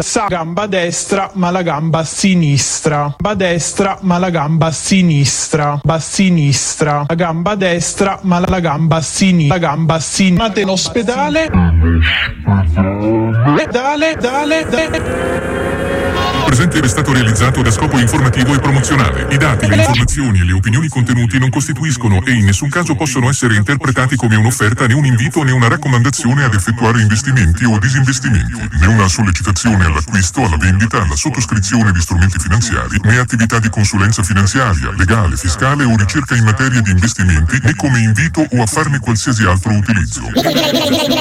gamba destra ma la gamba sinistra, gamba destra ma la gamba sinistra, sinistra, la gamba destra ma la gamba sinistra, la gamba sinistra. Andate in ospedale. Il presente è stato realizzato da scopo informativo e promozionale. I dati, le informazioni e le opinioni contenuti non costituiscono e in nessun caso possono essere interpretati come un'offerta, né un invito, né una raccomandazione ad effettuare investimenti o disinvestimenti, né una sollecitazione all'acquisto, alla vendita, alla sottoscrizione di strumenti finanziari, né attività di consulenza finanziaria, legale, fiscale o ricerca in materia di investimenti, né come invito o a farne qualsiasi altro utilizzo.